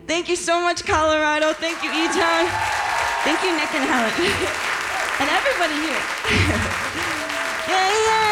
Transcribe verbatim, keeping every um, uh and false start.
Thank you so much, Colorado. Thank you, E-Town. Thank you, Nick and Helen. And everybody here. Yeah, yeah.